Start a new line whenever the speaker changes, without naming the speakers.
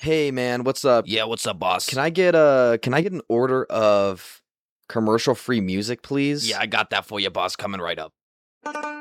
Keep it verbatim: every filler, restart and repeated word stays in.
Hey man, what's up?
Yeah, what's up, boss?
Can I get a can I get an order of commercial free music,
Yeah,
please?
I got that for you, boss. Coming right up.